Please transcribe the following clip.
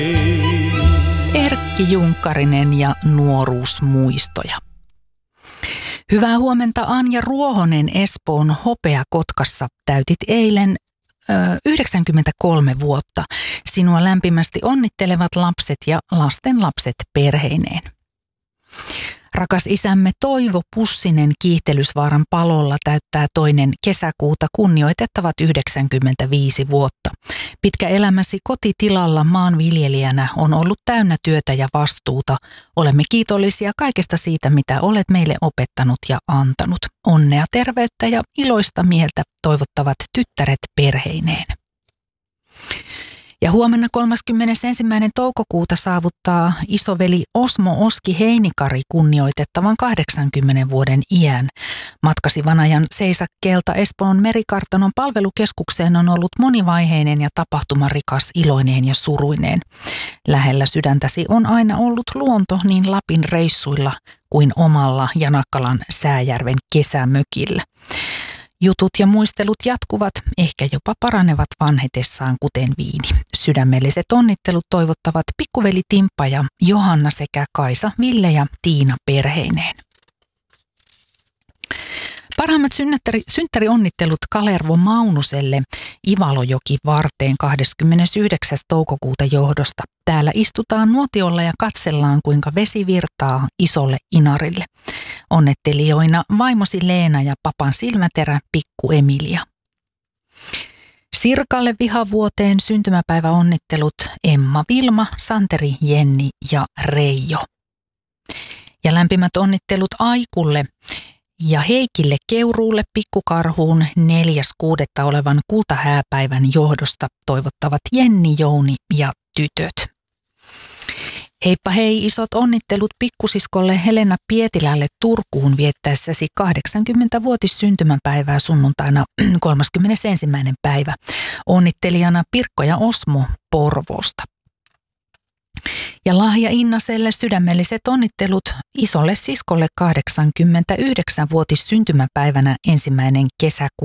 Erkki Junkkarinen ja nuoruusmuistoja. Hyvää huomenta, Anja Ruohonen Espoon Hopeakotkassa. Täytit eilen 93 vuotta. Sinua lämpimästi onnittelevat lapset ja lastenlapset perheineen. Rakas isämme Toivo Pussinen Kiihtelysvaaran palolla täyttää 2. kesäkuuta kunnioitettavat 95 vuotta. Pitkä elämäsi kotitilalla maanviljelijänä on ollut täynnä työtä ja vastuuta. Olemme kiitollisia kaikesta siitä, mitä olet meille opettanut ja antanut. Onnea, terveyttä ja iloista mieltä toivottavat tyttäret perheineen. Ja huomenna 31. toukokuuta saavuttaa isoveli Osmo Oski Heinikari kunnioitettavan 80 vuoden iän. Matkasi Vanajan seisakkeelta Espoon merikartanon palvelukeskukseen on ollut monivaiheinen ja tapahtumarikas, iloineen ja suruineen. Lähellä sydäntäsi on aina ollut luonto niin Lapin reissuilla kuin omalla Janakkalan Sääjärven kesämökillä. Jutut ja muistelut jatkuvat, ehkä jopa paranevat vanhetessaan kuten viini. Sydämelliset onnittelut toivottavat pikkuveli Timppa ja Johanna sekä Kaisa, Ville ja Tiina perheineen. Parhaimmat synttärionnittelut Kalervo Maunuselle Ivalojoki varteen 29. toukokuuta johdosta. Täällä istutaan nuotiolla ja katsellaan, kuinka vesi virtaa isolle inarille. Onnettelijoina vaimosi Leena ja papan silmäterä pikku Emilia. Sirkalle vihavuoteen syntymäpäiväonnittelut Emma, Vilma, Santeri, Jenni ja Reijo. Ja lämpimät onnittelut Aikulle ja Heikille Keuruulle pikkukarhuun 4.6. olevan kultahääpäivän johdosta toivottavat Jenni, Jouni ja tytöt. Heippa hei, isot onnittelut pikkusiskolle Helena Pietilälle Turkuun viettäessäsi 80-vuotis syntymäpäivää sunnuntaina 31. päivä. Onnittelijana Pirkko ja Osmo Porvoosta. Ja Lahja Innaselle sydämelliset onnittelut isolle siskolle 89-vuotis syntymäpäivänä 1. kesäkuuta.